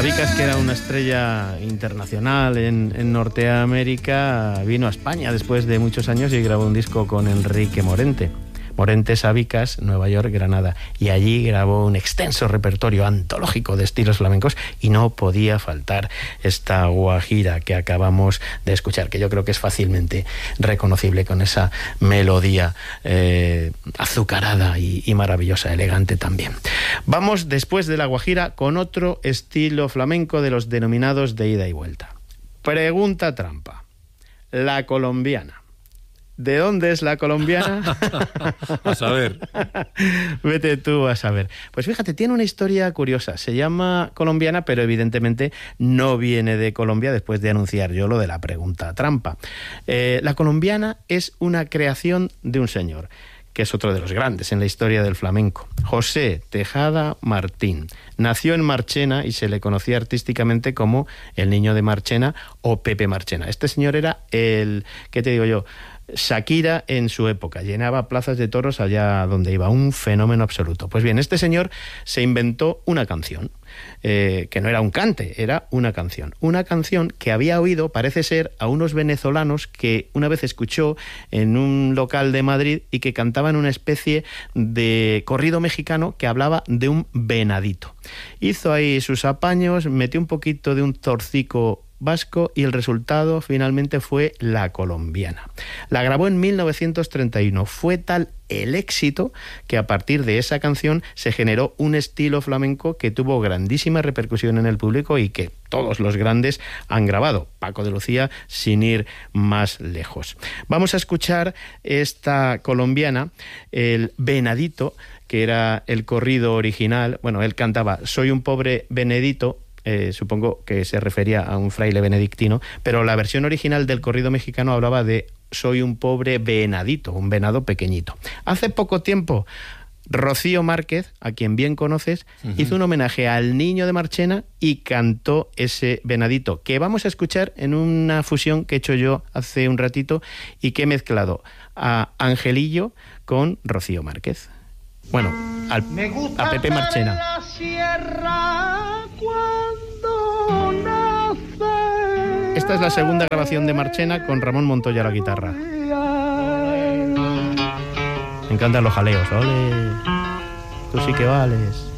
Sabicas, que era una estrella internacional en Norteamérica, vino a España después de muchos años y grabó un disco con Enrique Morente. Morente, Sabicas, Nueva York, Granada. Y allí grabó un extenso repertorio antológico de estilos flamencos y no podía faltar esta guajira que acabamos de escuchar, que yo creo que es fácilmente reconocible con esa melodía azucarada y maravillosa, elegante también. Vamos, después de la guajira, con otro estilo flamenco de los denominados de ida y vuelta. Pregunta trampa. La colombiana. ¿De dónde es la colombiana? A saber. Vete tú a saber. Pues fíjate, tiene una historia curiosa. Se llama colombiana, pero evidentemente no viene de Colombia, después de anunciar yo lo de la pregunta trampa. La colombiana es una creación de un señor, que es otro de los grandes en la historia del flamenco. José Tejada Martín. Nació en Marchena y se le conocía artísticamente como el Niño de Marchena o Pepe Marchena. Este señor era el, ¿qué te digo yo?, Shakira en su época, llenaba plazas de toros allá donde iba, un fenómeno absoluto. Pues bien, este señor se inventó una canción, que no era un cante, era una canción que había oído, parece ser, a unos venezolanos que una vez escuchó en un local de Madrid y que cantaban una especie de corrido mexicano que hablaba de un venadito. Hizo ahí sus apaños, metió un poquito de un torcico vasco y el resultado finalmente fue La Colombiana. La grabó en 1931. Fue tal el éxito que a partir de esa canción se generó un estilo flamenco que tuvo grandísima repercusión en el público y que todos los grandes han grabado. Paco de Lucía, sin ir más lejos. Vamos a escuchar esta colombiana, el Venadito, que era el corrido original. Bueno, él cantaba Soy un pobre venedito. Supongo que se refería a un fraile benedictino, pero la versión original del corrido mexicano hablaba de soy un pobre venadito, un venado pequeñito. Hace poco tiempo, Rocío Márquez, a quien bien conoces, hizo un homenaje al Niño de Marchena y cantó ese venadito, que vamos a escuchar en una fusión que he hecho yo hace un ratito y que he mezclado a Angelillo con Rocío Márquez. Bueno, a Pepe Marchena. La sierra cuando nace. Esta es la segunda grabación de Marchena con Ramón Montoya a la guitarra. Me encantan los jaleos. ¡Ole! Tú sí que vales.